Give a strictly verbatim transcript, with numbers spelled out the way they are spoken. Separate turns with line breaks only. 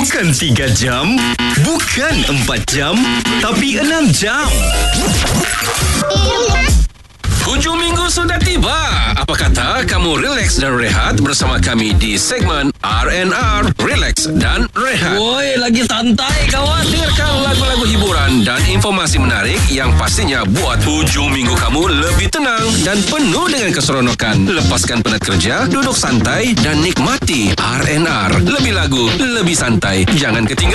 Bukan tiga jam, bukan empat jam, tapi enam jam. Hujung minggu sudah tiba. Apa kata kamu relax dan rehat bersama kami di segmen R and R, Relax dan Rehat.
Woi, lagi santai kawan.
Dengarkan lagu-lagu hiburan dan informasi menarik yang pastinya buat hujung minggu kamu lebih tenang dan penuh dengan keseronokan. Lepaskan penat kerja, duduk santai dan nikmati R and R. Lebih lagu, lebih santai. Jangan ketinggalan.